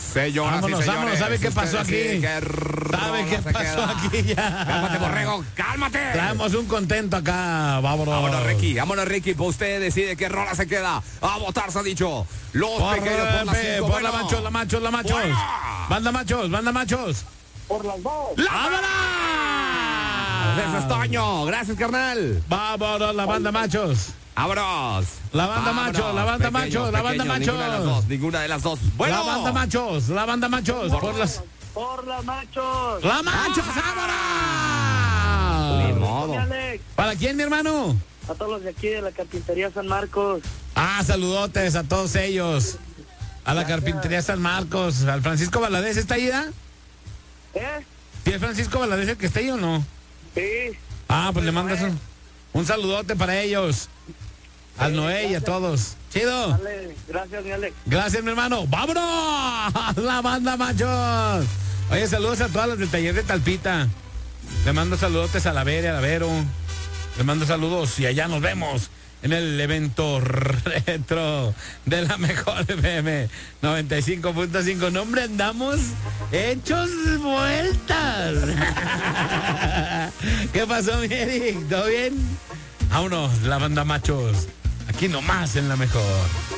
Señoras Vámonos, y señores, vámonos. ¿Sabe qué pasó aquí? ¿Sabe qué pasó aquí ya? Cálmate, borrego, cálmate. Traemos un contento acá. Vámonos, Ricky. Usted decide qué rola se queda. A votar se ha dicho. Los pequeños por las 5. por la machos. ¡Fuera! Banda machos. Por las dos. ¡Vámonos! Eso es Toño. Gracias, carnal. Vámonos, la banda machos. ¡Vámonos! La banda macho, la banda macho, la banda machos. Ninguna de las dos. Bueno. La banda machos. Por las... Por las machos. ¡La machos, vámonos! Ni modo. Alex, ¿Para quién, mi hermano? a todos los de aquí de la carpintería San Marcos. Saludotes a todos ellos. A la carpintería San Marcos. ¿Al Francisco Valadez está ahí, ¿da? ¿Sí es Francisco Valadez el que está ahí o no? Sí. Pues le mandas un saludote para ellos. Al Noé y a todos. Chido. Dale, gracias, mi Alex. Gracias, mi hermano. ¡Vámonos! La banda machos. Oye, saludos a todas las del taller de Talpita. Le mando saludotes a la Vere, a la Vero. Le mando saludos y allá nos vemos en el evento retro de la mejor FM 95.5. No, hombre, andamos hechos vueltas. ¿Qué pasó, mi Eric? ¿Todo bien? Vámonos, la banda machos. Aquí nomás en la mejor.